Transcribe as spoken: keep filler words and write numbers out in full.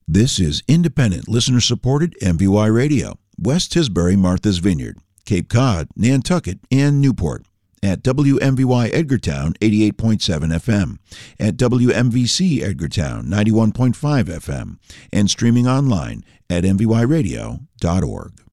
This is independent, listener-supported M V Y Radio, West Tisbury, Martha's Vineyard, Cape Cod, Nantucket, and Newport, at W M V Y Edgartown eighty-eight point seven F M, at W M V C Edgartown ninety-one point five F M, and streaming online at m v y radio dot org.